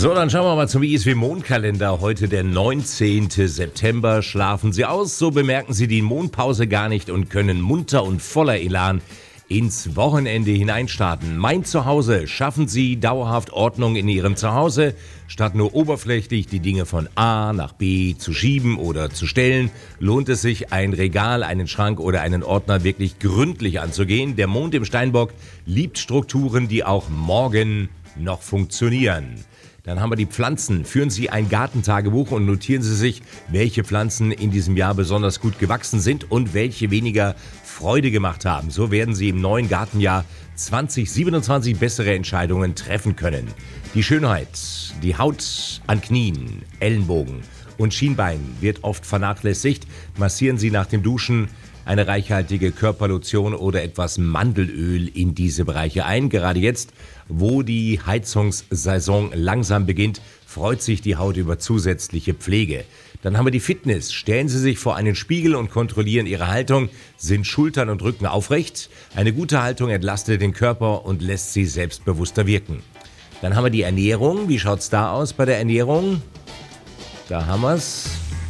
So, dann schauen wir mal zum ISW Mondkalender. Heute der 19. September. Schlafen Sie aus, so bemerken Sie die Mondpause gar nicht und können munter und voller Elan ins Wochenende hineinstarten. Mein Zuhause. Schaffen Sie dauerhaft Ordnung in Ihrem Zuhause, statt nur oberflächlich die Dinge von A nach B zu schieben oder zu stellen, lohnt es sich, ein Regal, einen Schrank oder einen Ordner wirklich gründlich anzugehen. Der Mond im Steinbock liebt Strukturen, die auch morgen noch funktionieren. Dann haben wir die Pflanzen. Führen Sie ein Gartentagebuch und notieren Sie sich, welche Pflanzen in diesem Jahr besonders gut gewachsen sind und welche weniger Freude gemacht haben. So werden Sie im neuen Gartenjahr 2027 bessere Entscheidungen treffen können. Die Schönheit, die Haut an Knien, Ellenbogen und Schienbeinen wird oft vernachlässigt. Massieren Sie nach dem Duschen eine reichhaltige Körperlotion oder etwas Mandelöl in diese Bereiche ein. Gerade jetzt, wo die Heizungssaison langsam beginnt, freut sich die Haut über zusätzliche Pflege. Dann haben wir die Fitness. Stellen Sie sich vor einen Spiegel und kontrollieren Ihre Haltung. Sind Schultern und Rücken aufrecht? Eine gute Haltung entlastet den Körper und lässt Sie selbstbewusster wirken. Dann haben wir die Ernährung. Wie schaut's da aus bei der Ernährung? Da haben wir's.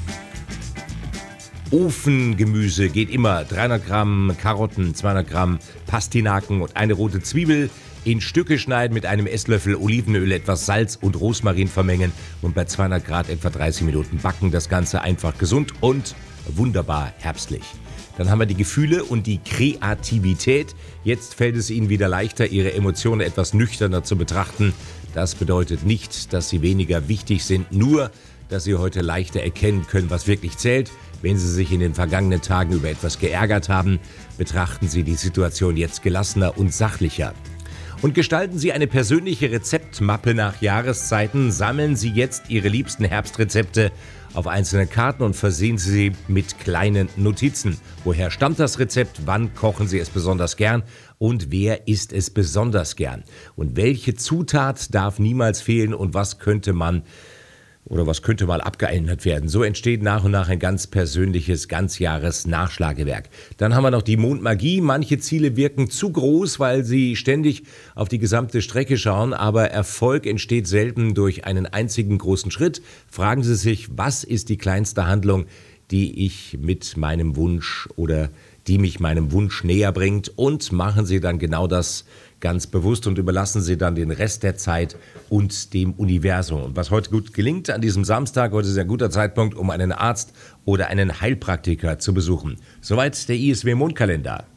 Ofengemüse geht immer. 300 Gramm Karotten, 200 Gramm Pastinaken und eine rote Zwiebel in Stücke schneiden, mit einem Esslöffel Olivenöl, etwas Salz und Rosmarin vermengen und bei 200 Grad etwa 30 Minuten backen. Das Ganze einfach gesund und wunderbar herbstlich. Dann haben wir die Gefühle und die Kreativität. Jetzt fällt es Ihnen wieder leichter, Ihre Emotionen etwas nüchterner zu betrachten. Das bedeutet nicht, dass sie weniger wichtig sind, nur dass Sie heute leichter erkennen können, was wirklich zählt. Wenn Sie sich in den vergangenen Tagen über etwas geärgert haben, betrachten Sie die Situation jetzt gelassener und sachlicher. Und gestalten Sie eine persönliche Rezeptmappe nach Jahreszeiten. Sammeln Sie jetzt Ihre liebsten Herbstrezepte auf einzelne Karten und versehen Sie sie mit kleinen Notizen. Woher stammt das Rezept? Wann kochen Sie es besonders gern? Und wer isst es besonders gern? Und welche Zutat darf niemals fehlen? Und was könnte mal abgeändert werden? So entsteht nach und nach ein ganz persönliches Ganzjahres-Nachschlagewerk. Dann haben wir noch die Mondmagie. Manche Ziele wirken zu groß, weil sie ständig auf die gesamte Strecke schauen. Aber Erfolg entsteht selten durch einen einzigen großen Schritt. Fragen Sie sich, was ist die kleinste Handlung, die ich mit meinem Wunsch oder die mich meinem Wunsch näher bringt, und machen Sie dann genau das ganz bewusst und überlassen Sie dann den Rest der Zeit und dem Universum. Und was heute gut gelingt an diesem Samstag, heute ist ein guter Zeitpunkt, um einen Arzt oder einen Heilpraktiker zu besuchen. Soweit der ISW Mondkalender.